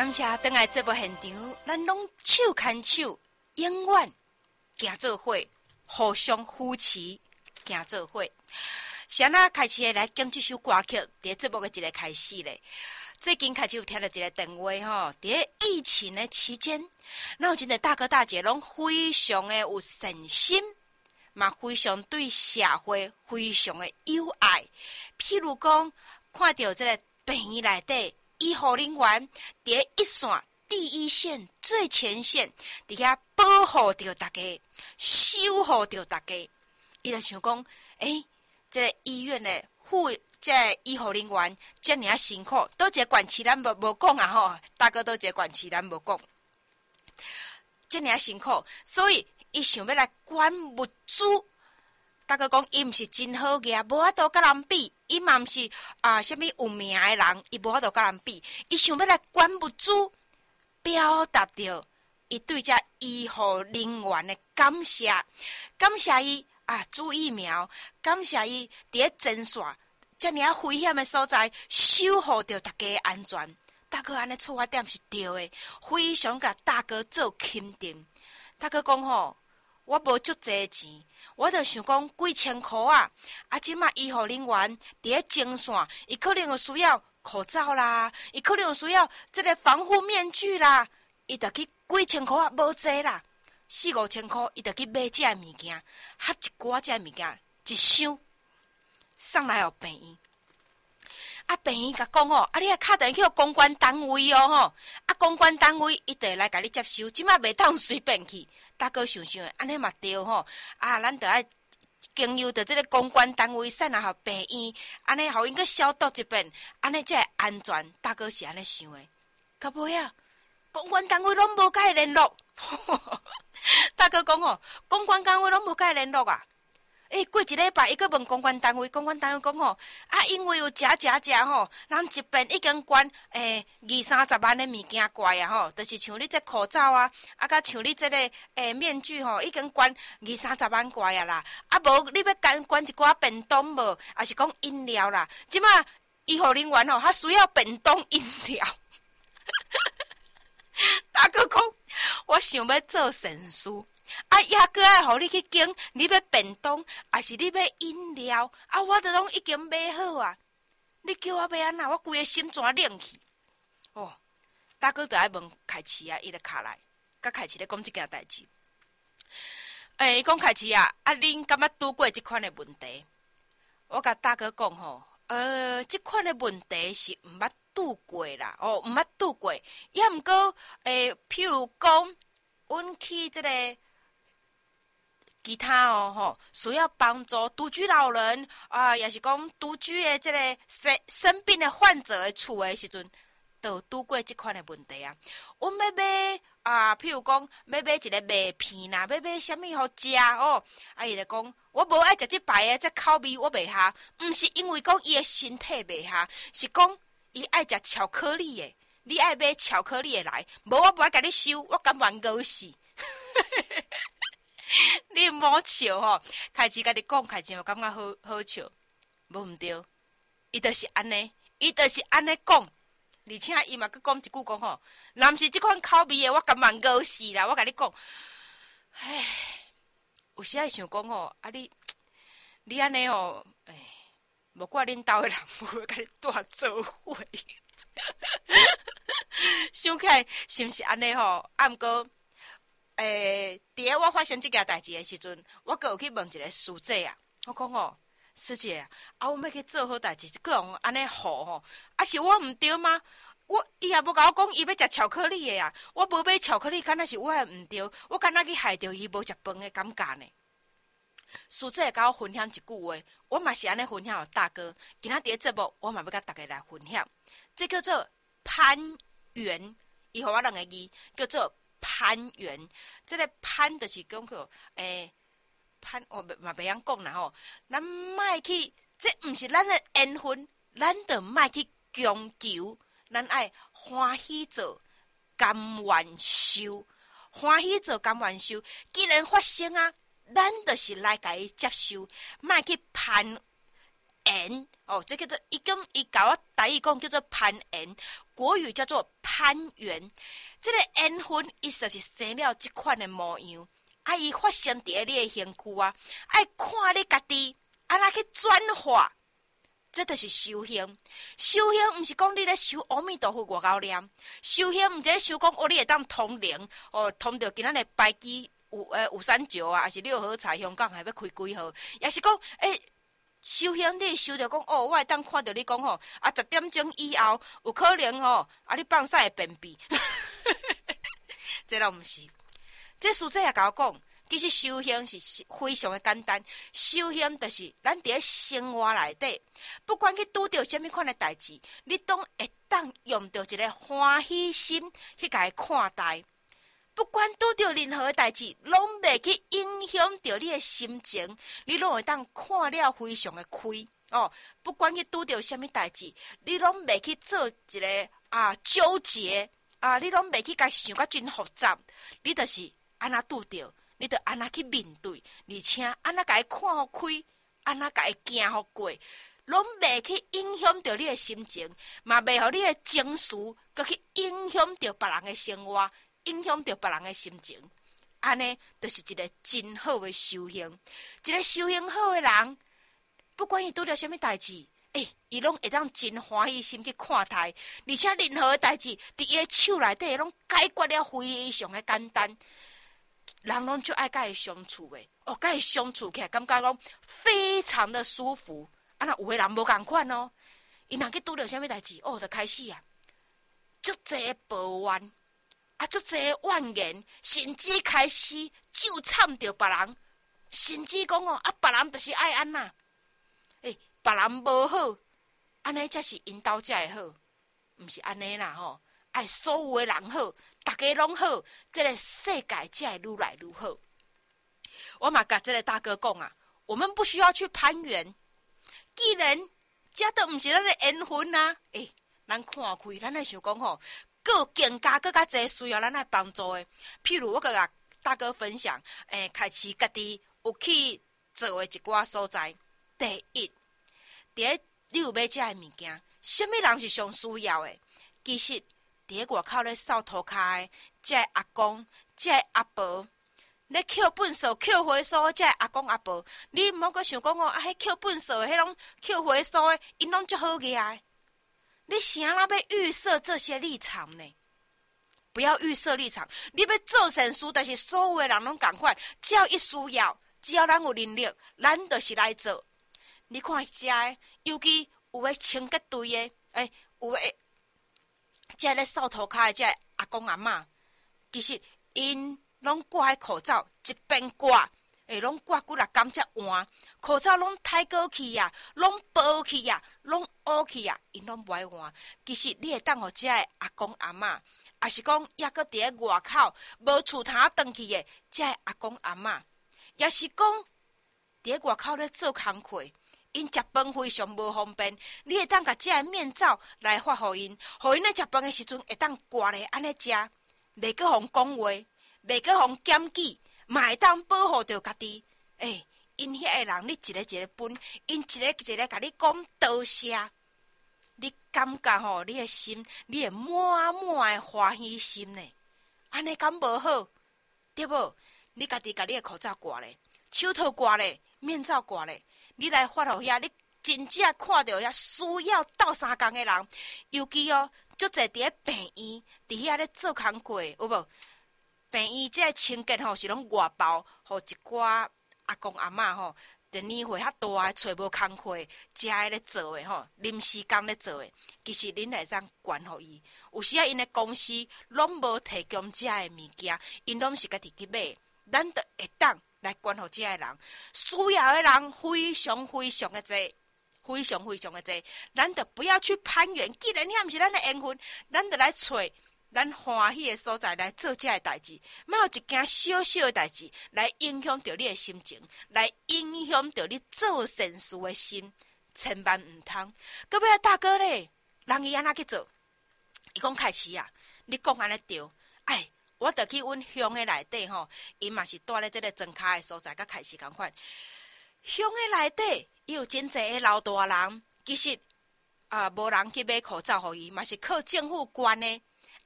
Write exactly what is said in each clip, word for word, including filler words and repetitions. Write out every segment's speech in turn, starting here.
感谢回来节目现场，咱拢手牵手，永远行做伙，互相扶持，行做伙。先啊，开始来讲这首歌曲，伫节目的一个开始咧。最近开始有听到一个电话吼，伫疫情的期间，那有真个大哥大姐拢非常的有诚心，嘛非常对社会非常的友爱。譬如讲，看到这个病院内底医护人员伫一线第一线最前线，伫遐保护着大家，守护着大家。伊就想讲，诶、欸，这个医院的护。这医护人员这么辛苦，倒一个管区咱无无讲啊吼，大哥倒一个管区咱无讲，这么辛苦，所以伊想要来管物资。大哥讲，伊毋是真好个，无法度甲人比，伊嘛毋是啊，什么有名的人，伊无法度甲人比，伊想要来管物资，表达着伊对这医护人员的感谢，感谢伊啊，注疫苗，感谢伊伫咧诊所。这么危险的所在，守护着大家的安全。大哥安尼出发点是对的，非常甲大哥做肯定。大哥讲吼，我无足济钱，我就想讲几千块啊。啊，即马医护人员伫咧前线，伊可能有需要口罩啦，伊可能有需要这个防护面具啦，伊就去几千块啊，无济啦，四五千块，伊就去买这物件，合一寡这物件，一箱。送来互病院，啊，病院甲讲哦，啊，你啊敲电话去公关单位哦，吼，啊，公关单位伊就来甲你接收，即马袂当随便去。大哥想想，安尼嘛对吼，啊，咱着爱经由着即个公关单位送来互病院，安尼互因去消毒一遍，安尼才会安全。大哥是安尼想诶，到尾啊，公关单位拢无甲伊联络。大哥讲吼，公关单位拢无甲伊联络啊。诶，过一礼拜，伊去问公关单位，公关单位讲吼，啊，因为有食食食吼，人一边已经捐诶二三十万的物件过啊吼，就是像你这口罩啊，啊，甲像你这个诶面具吼，已经捐二三十万过啊啦，啊，无你要捐捐一寡便当无，还是讲饮料啦？即马医护人员吼，他需要便当饮料。大哥讲，我想要做善事。啊，也个爱互你去拣，你要便当，还是你要饮料？啊，我都拢已经买好啊！你叫我要安那？我规个心怎冷去？哦，大哥就爱问凯奇啊，伊就卡来，甲凯奇咧讲即件代志。诶、欸，伊讲凯奇啊，啊，恁敢捌拄过即款的问题？我甲大哥讲吼，呃，即款的问题是毋捌拄过啦，哦，毋捌拄过。也毋过，诶、欸，譬如讲，阮去即、这个。其他哦吼，需要帮助独居老人啊，也是讲独居的这个生生病的患者的厝的时阵，都拄过这款的问题啊。阮要买啊，譬如讲要买一个麦片啦，要买什么好食哦？啊，伊就讲我无爱食这排的，这口味我袂下，毋是因为讲伊的身体袂下，是讲伊爱食巧克力的。你爱买巧克力的来，无我无爱甲你收，我甘愿饿死。你唔好笑吼，开始甲你讲，开始我感觉好好笑，无毋对，伊就是安尼，伊就是安尼讲，而且伊嘛佮讲一句讲吼，若毋是即款口味的，我甘愿饿死啦！我甲你讲，唉，有时爱想讲吼，啊你你安尼吼，唉，无怪恁兜的人无会甲你带做伙，想起来是毋是安尼吼？啊毋过。诶，伫咧我发生即件代志的时阵，我阁有去问一个师姐啊，我讲吼，师姐啊，啊，我要去做好代志，阁用安尼好吼，啊是我毋对吗？我伊也无甲我讲伊要食巧克力的啊，我无买巧克力，敢若是我毋对，我敢若去害着伊无食饭的感觉呢。师姐甲我分享一句话，我嘛是安尼分享予大哥，今仔日节目我嘛要甲大家来分享，这叫做攀缘，伊互我两个字，叫做。攀缘，这个攀就是讲个，诶，攀我嘛袂晓讲啦吼。咱莫去，这毋是咱的缘分，咱着莫去强求，咱爱欢喜做，甘愿受，欢喜做甘愿受。既然发生啊，咱就是来甲伊接受，莫去攀缘哦。这叫做伊讲伊甲我台语讲叫做攀缘，国语叫做攀援。这个缘分，伊就是生了这款的模样，啊，伊发生伫你的身躯啊，爱看你家己安那去转化。这就是修行。修行毋是讲你咧修阿弥陀佛外高念，修行毋是咧修讲哦，你会当通灵哦，通到今仔日排机有诶有三九啊，还是六合彩，香港还要开几号？也是讲诶。欸修行你修着讲哦，我会当看到你讲吼，啊十点钟以后有可能吼，啊你放屎会便秘，这拢毋是。这书这也甲我讲，其实修行是非常的简单，修行就是咱伫咧生活内底，不管去拄着什么款的代志，你都会当用着一个欢喜心去甲伊看待。不管拄着任何代志，拢袂去影响到你的心情，你拢会当看了非常的开哦。不管去拄着什么代志，你拢袂去做一个啊纠结啊，你拢袂去甲想甲真复杂，你就是安那拄着，你就安那去面对，而且安那甲伊看互开，安那甲伊行互过，拢袂去影响到你的心情，嘛袂互你的情绪，佮去影响到别人的生活。影响到别人的心情，安尼就是一个真好的修行。一个修行好的人，不管伊拄着什么代志，诶、欸，伊拢会当真欢喜心去看待，而且任何代志伫伊的手内底拢解决了非常的简单。人拢就爱甲伊相处的，哦，甲伊相处起来感觉讲非常的舒服。啊，那有的人无共款哦，伊若去拄着什么代志，哦，就开始啊，足侪抱怨。啊，足侪怨言，甚至开始就惨着别人，甚至讲哦，啊，别人就是爱安那，诶、欸，别人无好，安尼才是因兜才会好，毋是安尼啦吼，爱所有的人好，大家拢好，这个世界才会愈来愈好。我嘛甲这个大哥讲啊，我们不需要去攀援，既然这都毋是咱的缘分啊，诶、欸，咱看开，咱来想讲吼。更更加更加侪需要咱来帮助的，譬如我甲甲大哥分享，诶、欸，开始家己有去做的一寡所在。第一，伫咧你有买遮的物件，什么人是上需要的？其实伫咧外口咧扫涂骹的，遮的阿公、遮的阿婆，咧捡粪扫、捡回收，遮的阿公阿婆，你毋好阁想讲哦，啊，迄捡粪扫的，迄拢捡回收的，因拢足好个。你想要要预设这些立场呢？不要预设立场。你要做善事，但是所有的人拢共款，只要一需要，只要咱有能力，咱就是来做。你看遮的，尤其有诶清洁队的，诶、欸，有诶，遮咧扫涂骹的，遮阿公阿嬷，其实因拢挂迄口罩，一边挂。诶，拢挂几若工才换，口罩拢太过去啊，拢薄去啊，拢乌去啊，因拢不爱换。其实你会当互遮个阿公阿嬷，也是讲抑搁伫咧外口无厝通转去的，遮个阿公阿嬷，也是讲伫咧外口咧做工课，因食饭非常无方便。你会当甲遮个面罩来发互因，互因咧食饭的时阵会当挂咧安尼食，袂阁互讲话，袂阁互检举。嘛会当保护着家己，诶、欸，因遐个人，你一个一个分，因一个一个甲你讲多谢，你感觉吼，你的心，你会满满的欢喜心呢？安尼敢无好？对无？你家己甲你的口罩挂咧，手套挂咧，面罩挂咧，你来发互遐，你真正看到遐需要斗相共的人，尤其哦，足侪伫咧病院，伫遐咧做工课，有无？病院这清洁吼是拢外包，互一寡阿公阿嬷吼，年龄岁较大诶，找无工课，遮个咧做诶吼，临时工咧做诶，其实恁会当管互伊。有时啊，因诶公司拢无提供遮个物件，因拢是家己去买，咱着会当来管互遮个人。需要诶人非常非常诶多，非常非常诶多，咱着不要去攀援。既然遐毋是咱诶缘分，咱着来找。咱欢喜的所在来做这个代志，莫有一件小小的代志来影响到你的心情，来影响到你做善事的心，千万唔通。搁尾大哥咧，人伊安怎去做？伊讲开始啊，你讲安尼对，哎，我着去阮乡的内底吼，因嘛是住咧这个庄脚的所在，甲开始共款。乡的内底伊有真侪个老大人，其实啊，无人去买口罩互伊，嘛是靠政府捐的。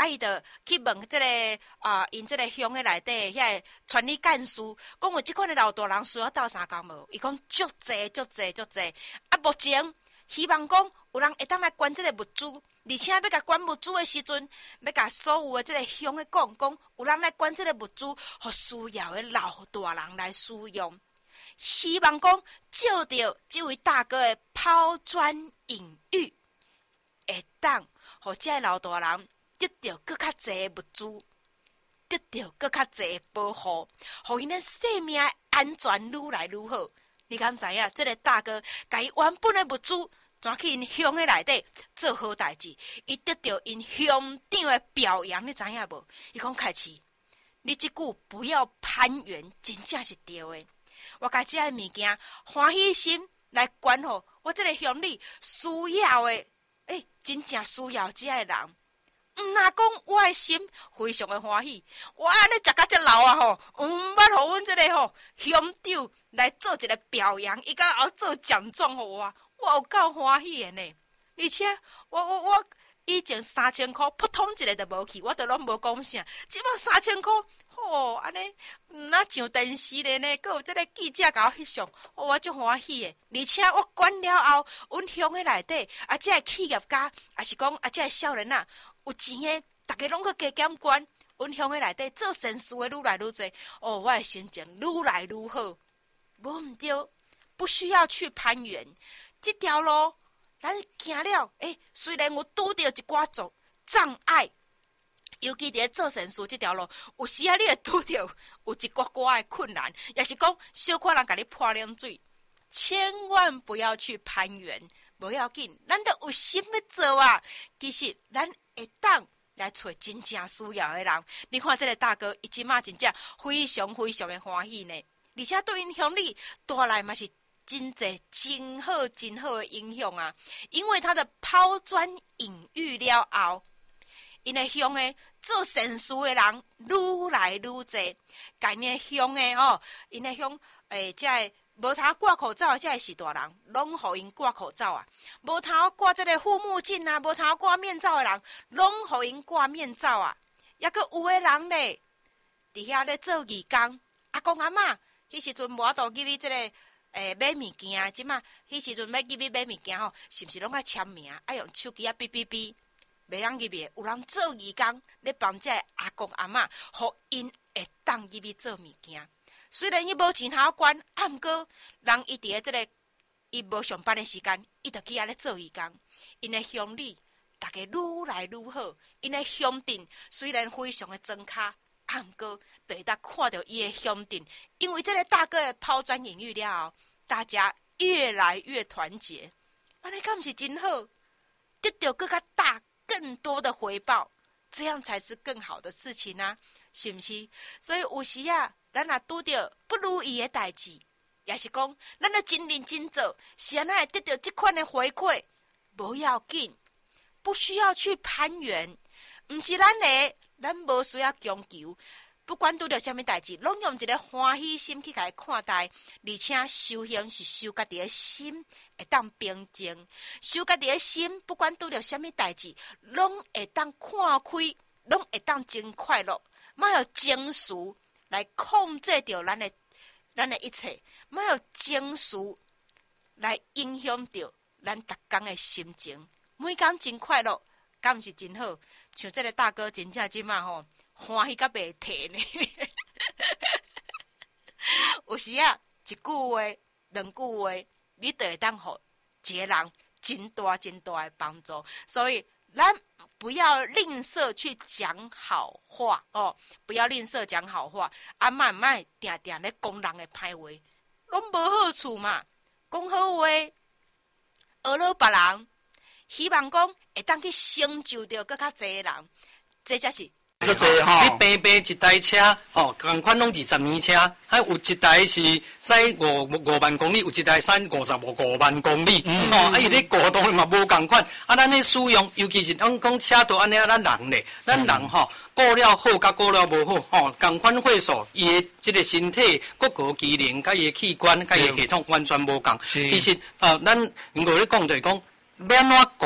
啊，伊就去问即、这个啊，因即个乡诶内底遐个传理干事，讲有即款诶老大人需要斗相共无？伊讲足济足济足济。啊，目前希望讲有人会当来管即个物资，而且要甲管物资诶时阵，要甲所有诶即个乡诶讲讲，有人来管即个物资，互需要诶老大人来使用。希望讲照着即位大哥诶抛砖引玉，会当互即个老大人得到更较济诶物资，得到更较济诶保护，互因诶生命安全愈来愈好。你敢知影？即个大哥甲伊原本诶物资转去因乡诶内底做好代志，伊得到因乡长诶表扬，你知影无？伊讲开始，你即句不要攀援，真正是对诶。我甲即个物件欢喜心来管好我即个乡里需要诶，诶、欸，真正需要即个人。毋若讲我诶心非常诶欢喜，我安尼食甲遮老啊吼，毋捌互阮即个吼乡长来做一个表扬，伊甲后做奖状互我，我有够欢喜诶呢。而且我我我以前三千箍扑通一个都无去，我都拢无讲啥。即摆三千箍，吼安尼，若上电视咧呢，佮有即个记者甲我翕相，我足欢喜诶。而且我管了后，阮乡诶内底啊，即个企业家，也是讲啊，即个少年啊，有钱诶，逐个拢去加减管，阮乡诶内底做善事诶愈来愈侪，哦，我诶心情愈来愈好。无毋对，不需要去攀援，即条路。咱行了，诶、欸，虽然有拄着一寡障障碍，尤其伫做善事这条路，有时啊，你会拄着有一寡寡的困难，也是讲小可人甲你泼冷水，千万不要去攀援，无要紧，咱都有心要做啊。其实咱会当来找真正需要的人。你看这个大哥，伊即马真正非常非常的欢喜呢，而且对因乡里带来嘛是。真侪真好真好的影响啊！因为他的抛砖引玉了后，因的乡诶做善事的人愈来愈侪，甲因的乡诶吼，因的乡诶，即个无通挂口罩，即个是大人，拢互因挂口罩啊！无通挂即个护目镜啊，无通挂面罩的人，拢互因挂面罩啊！抑个有诶人咧，伫遐咧做义工，阿公阿嬷迄时阵无法度入去即个。诶，买物件，即马迄时阵要入去买物件吼，是毋是拢爱签名，爱用手机啊哔哔哔，袂晓入去。有人做义工，咧帮这阿公阿嬷，互因会当入去做物件。虽然伊无钱通管，啊，毋过人伊伫咧即个伊无上班的时间，伊就去遐咧做义工。因的乡里，逐个愈来愈好。因的乡镇虽然非常的庄卡。啊，毋过，就会当看到伊的乡镇，因为这个大哥的抛砖引玉了后，大家越来越团结，安尼敢毋是真好？得到更加大、更多的回报，这样才是更好的事情啊，是毋是？所以有时啊，咱若拄到不如意的代志，也是讲，咱要真认真做，是安那会得到这款的回馈，不要紧，不需要去攀援，毋是咱的。咱无需要强求，不管拄着什么代志，拢用一个欢喜心去甲伊看待，而且修行是修家己的心会当平静，修家己的心，不管拄着什么代志，拢会当看开，拢会当真快乐。莫有情绪来控制着咱的咱的一切，莫有情绪来影响着咱逐工的心情，每工真快乐。敢毋是真好？像这个大哥真正即马吼欢喜甲袂停呢。有时啊，一句话、两句话，你就会当互一个人真大真大的帮助。所以，咱不要吝啬去讲好话哦，不要吝啬讲好话，啊，慢慢定定咧讲人的歹话，拢无好处嘛。讲好话，学了别人。希望讲会当去成就着更较侪人，这才是。 足侪吼，你平平一台车，吼，共款拢二十年车，还有一台是驶五五万公里，有一台驶五十五五万公里，嗯、吼，啊，伊咧高度嘛无共款，啊，咱咧使用，尤其是咱讲车道安尼啊，咱人咧，咱人吼，过了好甲过了无好，吼，共款岁数，伊诶即个身体各个机能，甲伊诶器官，甲伊诶系统完全无共。其实，啊，咱如果咧讲就是讲。要安怎过，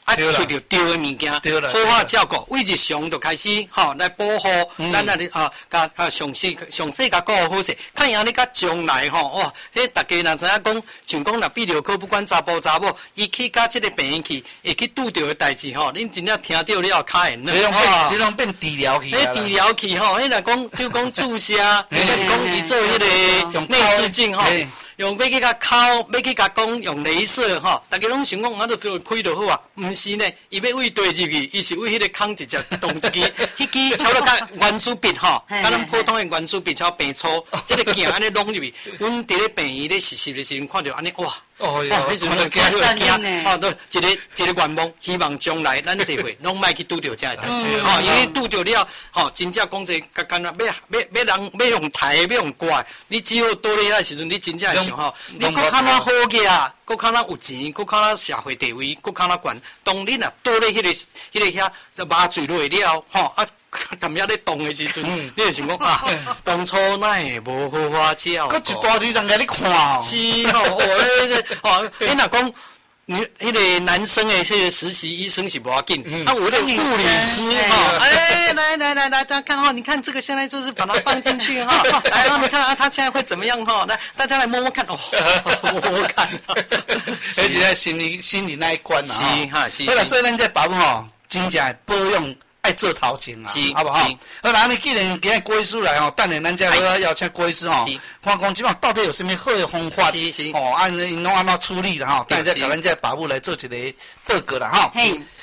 啊，找到对的物件，好好照顾，为日常就开始吼来保护咱啊啊，甲啊详细详细甲顾好势，看样你甲将来吼哦，迄大家若知影讲，像讲若泌尿科不管查甫查某，伊去甲即个病院去，会去拄着的代志吼，恁真正听到了卡现了。 你拢变，你拢变治疗器。 迄治疗器吼，迄若讲就讲注射，或者是讲伊做迄个内视镜吼。用要去甲敲，要去甲讲用镭射吼，大家拢想讲，我都就开就好啊。毋是呢，伊要喂对入去，伊是喂迄个空直接动一支，迄支超了甲原子笔吼，甲咱普通的原子笔超平粗，即个镜安尼弄入去。阮伫咧病院咧实习的时阵，看到安尼哇！哦，迄时阵就惊就惊，吼，都一个一个愿望，希望将来咱社会拢莫去拄着遮个代志，吼，因为拄着了，吼，真正讲者，甲干那要要要人要用抬，要用挂，你只要倒咧遐时阵，你真正会想吼，你搁较哪好个，搁较哪有钱，搁较哪社会地位，搁较哪悬，当你若倒咧迄个迄个遐，就麻醉落了，吼啊。踮遐咧动的时阵，你就想讲啊，当初哪会无好花照？ 佮一大堆人甲你看哦。 是吼，哦，迄个哦，你若讲，你迄个男生的迄个实习医生是无要紧，啊，有那个护理师哈，哎，来来来来，大家看哈，你看这个现在就是把它放进去哈，来，然后你看啊，他现在会怎么样哈？来，大家来摸摸看哦，摸摸看， 而且在心理心理那一关啊， 是哈是。 好啦，所以咱这爸母吼，真正保养。爱做头前啊，好不好？好啦，你既然今日郭医师来吼，等下咱再来邀请郭医师吼，看讲即摆到底有啥物好的方法，吼，按因拢安怎处理啦吼，等下再甲咱这爸母来做一个报告啦吼。